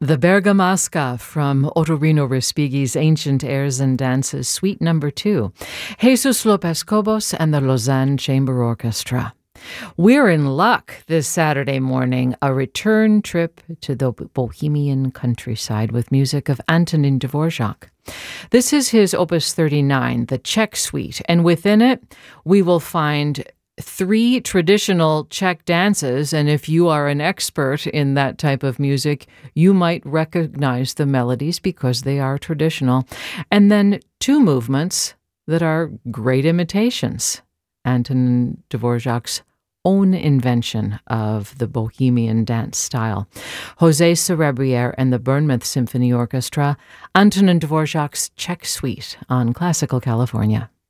The Bergamasca from Otorino Respighi's Ancient Airs and Dances, Suite Number 2, Jesus Lopez Cobos and the Lausanne Chamber Orchestra. We're in luck this Saturday morning, a return trip to the Bohemian countryside with music of Antonin Dvorak. This is his Opus 39, the Czech Suite, and within it we will find 3 traditional Czech dances, and if you are an expert in that type of music, you might recognize the melodies because they are traditional. And then 2 movements that are great imitations. Antonin Dvorak's own invention of the Bohemian dance style. José Cerebrier and the Bournemouth Symphony Orchestra, Antonin Dvorak's Czech Suite on Classical California.